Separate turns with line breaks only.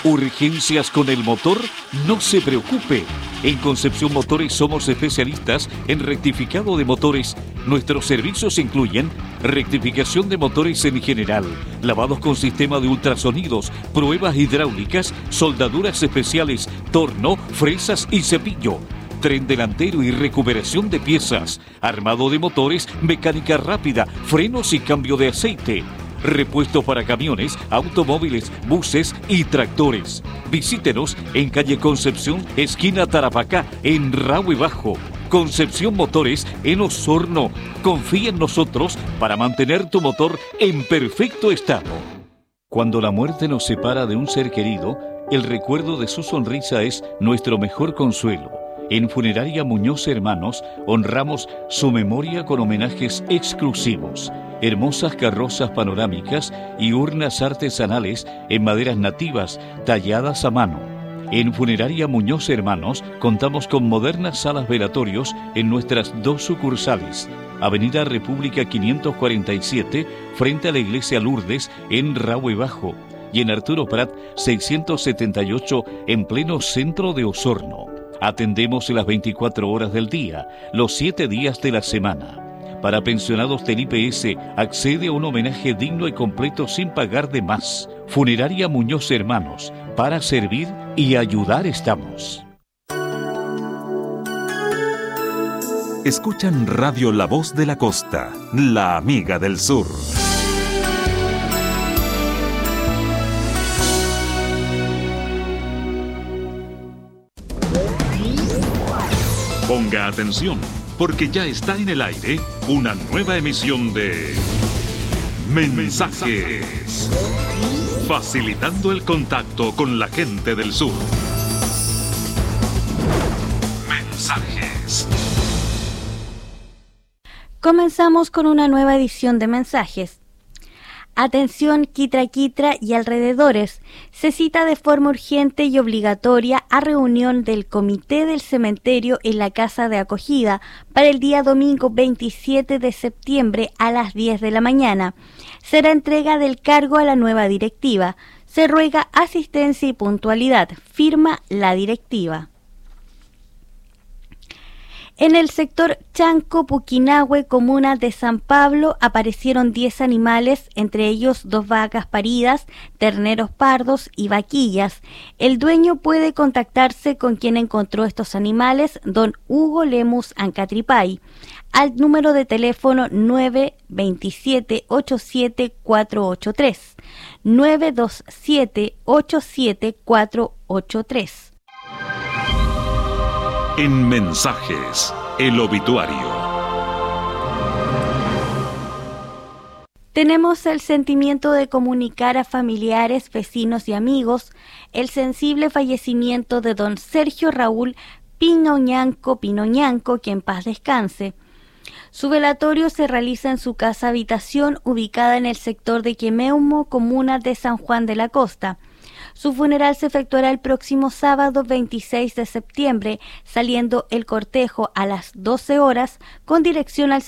¿Urgencias con el motor? No se preocupe. En Concepción Motores somos especialistas en rectificado de motores. Nuestros servicios incluyen rectificación de motores en general, lavados con sistema de ultrasonidos, pruebas hidráulicas, soldaduras especiales, torno, fresas y cepillo, tren delantero y recuperación de piezas, armado de motores, mecánica rápida, frenos y cambio de aceite. Repuesto para camiones, automóviles, buses y tractores. Visítenos en calle Concepción, esquina Tarapacá, en Rahue Bajo. Concepción Motores en Osorno. Confía en nosotros para mantener tu motor en perfecto estado. Cuando la muerte nos separa de un ser querido, el recuerdo de su sonrisa es nuestro mejor consuelo. En Funeraria Muñoz Hermanos honramos su memoria con homenajes exclusivos, hermosas carrozas panorámicas y urnas artesanales en maderas nativas talladas a mano. En Funeraria Muñoz Hermanos contamos con modernas salas velatorios en nuestras 2 sucursales, Avenida República 547, frente a la Iglesia Lourdes en Rahue Bajo, y en Arturo Prat 678 en pleno centro de Osorno. Atendemos las 24 horas del día, los 7 días de la semana. Para pensionados del IPS, accede a un homenaje digno y completo sin pagar de más. Funeraria Muñoz Hermanos, para servir y ayudar estamos.
Escuchan Radio La Voz de la Costa, la amiga del sur. Ponga atención, porque ya está en el aire una nueva emisión de Mensajes, facilitando el contacto con la gente del sur. Mensajes.
Comenzamos con una nueva edición de Mensajes. Atención Quitra Quitra y alrededores. Se cita de forma urgente y obligatoria a reunión del Comité del Cementerio en la Casa de Acogida para el día domingo 27 de septiembre a las 10 de la mañana. Será entrega del cargo a la nueva directiva. Se ruega asistencia y puntualidad. Firma la directiva. En el sector Chanco, Puquinahue, comuna de San Pablo, aparecieron 10 animales, entre ellos 2 vacas paridas, terneros pardos y vaquillas. El dueño puede contactarse con quien encontró estos animales, don Hugo Lemus Ancatripay, al número de teléfono 927-87-483, 927-87-483.
En Mensajes, el obituario.
Tenemos el sentimiento de comunicar a familiares, vecinos y amigos el sensible fallecimiento de don Sergio Raúl Pinoñanco, que en paz descanse. Su velatorio se realiza en su casa habitación ubicada en el sector de Quemeumo, comuna de San Juan de la Costa. Su funeral se efectuará el próximo sábado 26 de septiembre, saliendo el cortejo a las 12 horas con dirección al